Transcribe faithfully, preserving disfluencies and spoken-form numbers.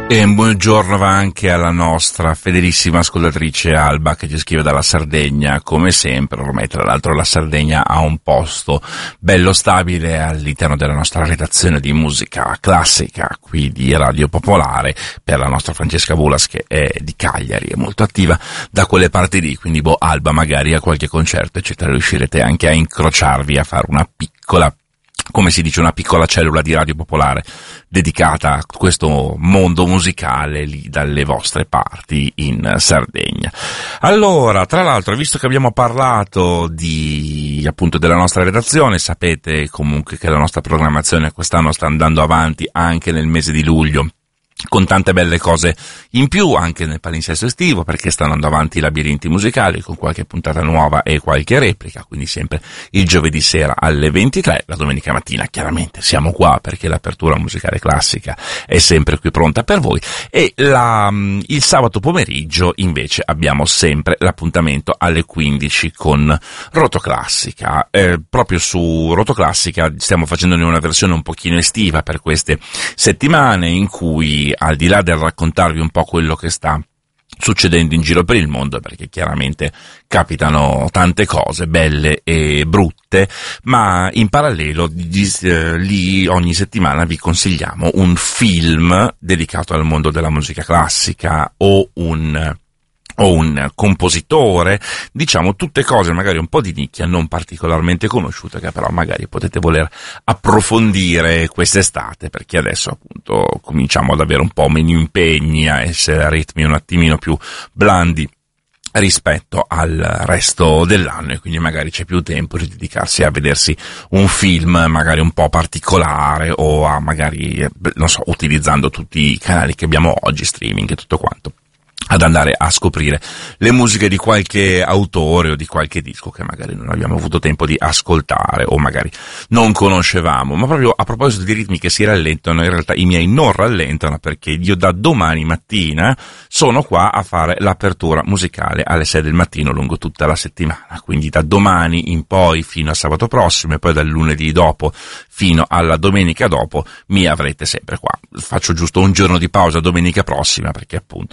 E un buongiorno va anche alla nostra fedelissima ascoltatrice Alba, che ci scrive dalla Sardegna, come sempre. Ormai tra l'altro la Sardegna ha un posto bello stabile all'interno della nostra redazione di musica classica qui di Radio Popolare, per la nostra Francesca Bulas, che è di Cagliari, è molto attiva da quelle parti lì, quindi boh, Alba, magari a qualche concerto eccetera riuscirete anche a incrociarvi, a fare una piccola, come si dice, una piccola cellula di Radio Popolare dedicata a questo mondo musicale lì dalle vostre parti in Sardegna. Allora, tra l'altro, visto che abbiamo parlato di, appunto, della nostra redazione, sapete comunque che la nostra programmazione quest'anno sta andando avanti anche nel mese di luglio, con tante belle cose in più anche nel palinsesto estivo, perché stanno andando avanti i labirinti musicali con qualche puntata nuova e qualche replica, quindi sempre il giovedì sera alle ventitré, la domenica mattina chiaramente siamo qua perché l'apertura musicale classica è sempre qui pronta per voi, e la, il sabato pomeriggio invece abbiamo sempre l'appuntamento alle quindici con Rotoclassica. Eh, proprio su Rotoclassica stiamo facendone una versione un pochino estiva per queste settimane, in cui, al di là del raccontarvi un po' quello che sta succedendo in giro per il mondo, perché chiaramente capitano tante cose belle e brutte, ma in parallelo lì ogni settimana vi consigliamo un film dedicato al mondo della musica classica o un o un compositore, diciamo tutte cose magari un po' di nicchia, non particolarmente conosciute, che però magari potete voler approfondire quest'estate, perché adesso appunto cominciamo ad avere un po' meno impegni, a essere a ritmi un attimino più blandi rispetto al resto dell'anno, e quindi magari c'è più tempo di dedicarsi a vedersi un film magari un po' particolare, o a magari, non so, utilizzando tutti i canali che abbiamo oggi, streaming e tutto quanto, ad andare a scoprire le musiche di qualche autore o di qualche disco che magari non abbiamo avuto tempo di ascoltare o magari non conoscevamo. Ma proprio a proposito di ritmi che si rallentano, in realtà i miei non rallentano, perché io da domani mattina sono qua a fare l'apertura musicale alle sei del mattino lungo tutta la settimana, quindi da domani in poi fino a sabato prossimo, e poi dal lunedì dopo fino alla domenica dopo mi avrete sempre qua. Faccio giusto un giorno di pausa domenica prossima, perché appunto